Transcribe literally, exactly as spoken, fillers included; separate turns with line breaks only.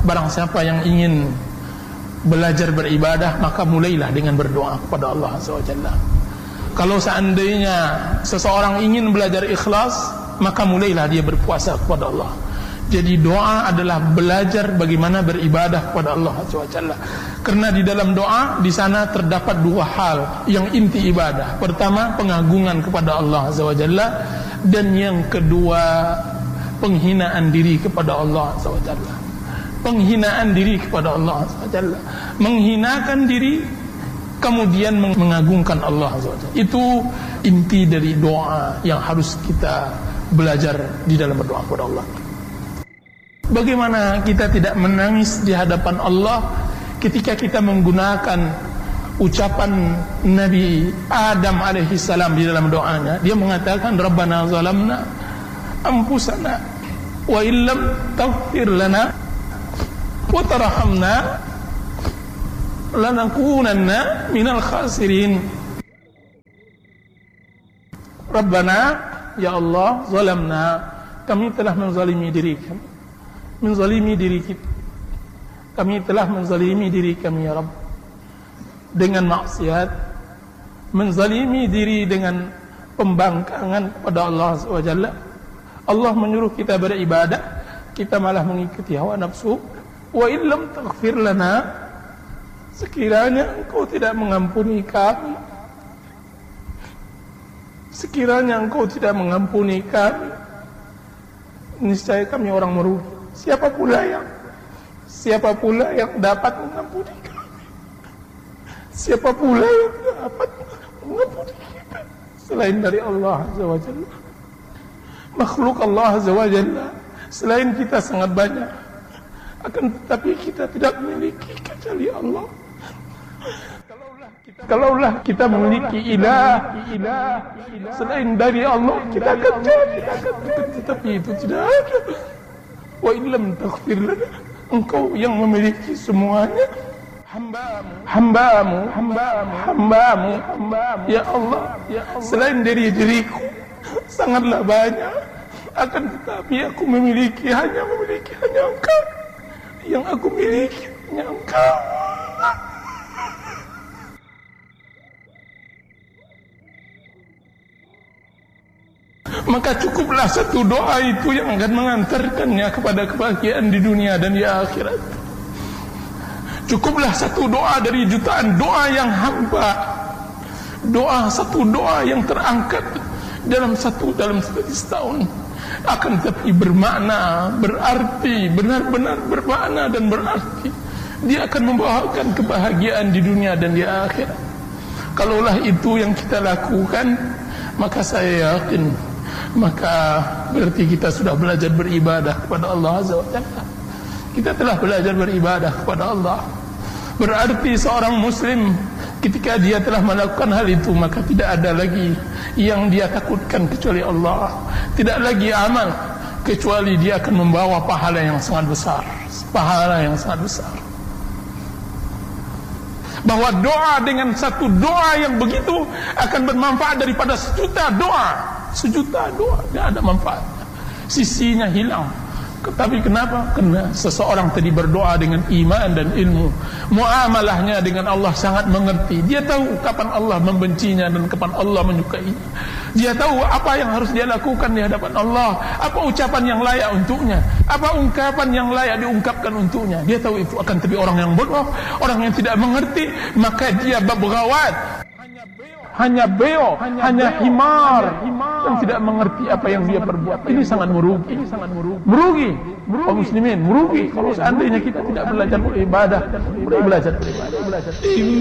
barang siapa yang ingin belajar beribadah, maka mulailah dengan berdoa kepada Allah Azza wa Jalla. Kalau seandainya seseorang ingin belajar ikhlas, maka mulailah dia berpuasa kepada Allah. Jadi doa adalah belajar bagaimana beribadah kepada Allah Azza wa Jalla. Karena di dalam doa, di sana terdapat dua hal yang inti ibadah. Pertama, pengagungan kepada Allah Azza wa Jalla, dan yang kedua, penghinaan diri kepada Allah Azza wa Jalla. Penghinaan diri kepada Allah Azza wa Jalla, menghinakan diri, kemudian mengagungkan Allah Azza wa Jalla. Itu inti dari doa yang harus kita belajar di dalam berdoa kepada Allah. Bagaimana kita tidak menangis di hadapan Allah ketika kita menggunakan ucapan Nabi Adam alaihi salam di dalam doanya. Dia mengatakan, Rabbana zalamna anfusana wa illam taghfir lana wa tarhamna lanakunanna minal khasirin. Rabbana, ya Allah, zalamna, kami telah menzalimi diri kami, menzalimi diri kita, kami telah menzalimi diri kami ya Rabb dengan maksiat, menzalimi diri dengan pembangkangan kepada Allah subhanahu wa taala. Allah menyuruh kita beribadah, kita malah mengikuti hawa nafsu. Wa illam taghfir lana, sekiranya Engkau tidak mengampuni kami, sekiranya Engkau tidak mengampuni kami, niscaya kami orang merugi. Siapa pula yang Siapa pula yang dapat mengampuni kami? Siapa pula yang dapat mengampuni kita selain dari Allah Azza wa Jalla? Makhluk Allah Azza wa Jalla selain kita sangat banyak, akan tetapi kita tidak memiliki kecuali Allah. Kalaulah kita memiliki ilah, ilah selain dari Allah, kita akan jadi, tetapi itu tidak ada. Wa illam taghfir lana, Engkau yang memiliki semuanya. Hambamu, hambamu, hambamu, hambamu, hambamu, ya Allah, ya Allah, selain dari diriku sangatlah banyak, akan tetapi aku memiliki hanya memiliki hanya Engkau. Yang aku miliki hanya Engkau. Maka cukuplah satu doa itu yang akan mengantarkannya kepada kebahagiaan di dunia dan di akhirat. Cukuplah satu doa dari jutaan doa yang hamba, doa satu doa yang terangkat dalam satu dalam satu setahun, akan tetapi bermakna, berarti, benar-benar bermakna dan berarti. Dia akan membawakan kebahagiaan di dunia dan di akhirat. Kalaulah itu yang kita lakukan, maka saya yakin, maka berarti kita sudah belajar beribadah kepada Allah Azza wa Jalla. Kita telah belajar beribadah kepada Allah. Berarti seorang muslim ketika dia telah melakukan hal itu, maka tidak ada lagi yang dia takutkan kecuali Allah. Tidak lagi amal kecuali dia akan membawa pahala yang sangat besar, pahala yang sangat besar. Bahwa doa dengan satu doa yang begitu akan bermanfaat daripada sejuta doa. Sejuta doa, tidak ada manfaatnya, sisinya hilang. Tapi kenapa? Karena seseorang tadi berdoa dengan iman dan ilmu, muamalahnya dengan Allah sangat mengerti. Dia tahu kapan Allah membencinya dan kapan Allah menyukainya. Dia tahu apa yang harus dia lakukan di hadapan Allah, apa ucapan yang layak untuknya, apa ungkapan yang layak diungkapkan untuknya. Dia tahu itu. Akan tapi orang yang bodoh, orang yang tidak mengerti, maka dia babghawat, hanya beo, hanya, hanya himar, himar yang tidak mengerti apa yang dia perbuat. Ini sangat merugi, ini sangat merugi, merugi, kaum muslimin, merugi kalau seandainya kita tidak belajar beribadah, belajar beribadah, belajar.